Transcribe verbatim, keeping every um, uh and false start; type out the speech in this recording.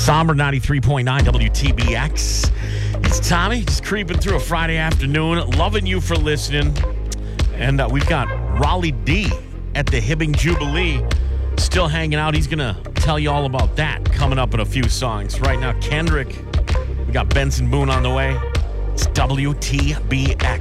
Somber ninety-three point nine W T B X. It's Tommy, just creeping through a Friday afternoon. Loving you for listening. And uh, we've got Raleigh D at the Hibbing Jubilee still hanging out. He's going to tell you all about that coming up in a few songs. Right now, Kendrick. We got Benson Boone on the way. It's W T B X.